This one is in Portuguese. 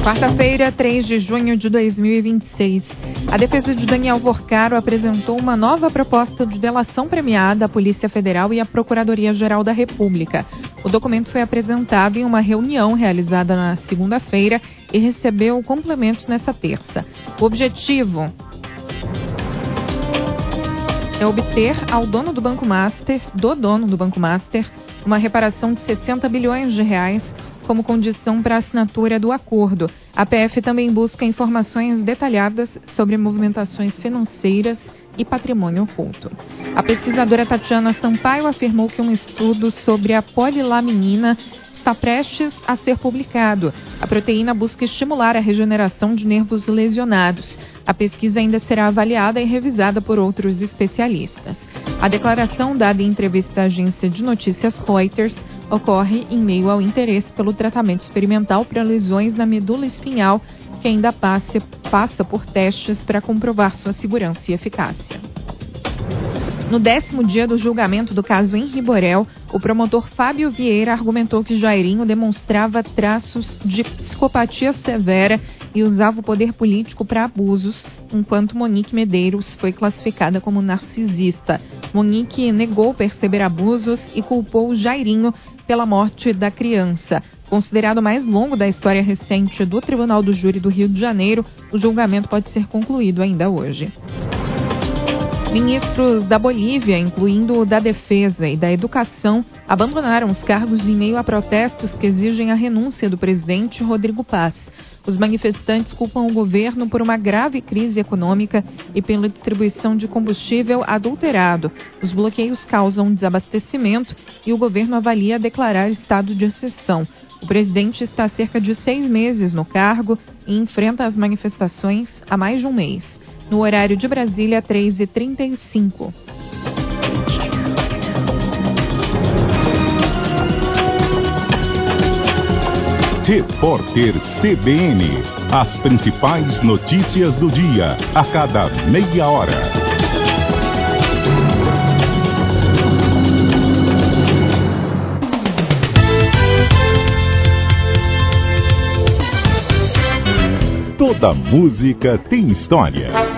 Quarta-feira, 3 de junho de 2026. A defesa de Daniel Vorcaro apresentou uma nova proposta de delação premiada à Polícia Federal e à Procuradoria-Geral da República. O documento foi apresentado em uma reunião realizada na segunda-feira e recebeu complementos nesta terça. O objetivo é obter ao dono do Banco Master, uma reparação de 60 bilhões de reais como condição para a assinatura do acordo. A PF também busca informações detalhadas sobre movimentações financeiras e patrimônio oculto. A pesquisadora Tatiana Sampaio afirmou que um estudo sobre a polilaminina está prestes a ser publicado. A proteína busca estimular a regeneração de nervos lesionados. A pesquisa ainda será avaliada e revisada por outros especialistas. A declaração dada em entrevista à agência de notícias Reuters ocorre em meio ao interesse pelo tratamento experimental para lesões na medula espinhal, que ainda passa por testes para comprovar sua segurança e eficácia. No 10º dia do julgamento do caso Henri Borel, o promotor Fábio Vieira argumentou que Jairinho demonstrava traços de psicopatia severa e usava o poder político para abusos, enquanto Monique Medeiros foi classificada como narcisista. Monique negou perceber abusos e culpou Jairinho pela morte da criança. Considerado o mais longo da história recente do Tribunal do Júri do Rio de Janeiro, o julgamento pode ser concluído ainda hoje. Ministros da Bolívia, incluindo o da Defesa e da Educação, abandonaram os cargos em meio a protestos que exigem a renúncia do presidente Rodrigo Paz. Os manifestantes culpam o governo por uma grave crise econômica e pela distribuição de combustível adulterado. Os bloqueios causam desabastecimento e o governo avalia declarar estado de exceção. O presidente está há cerca de 6 meses no cargo e enfrenta as manifestações há mais de um mês. No horário de Brasília, 3h35. Repórter CBN. As principais notícias do dia, a cada meia hora. Toda música tem história.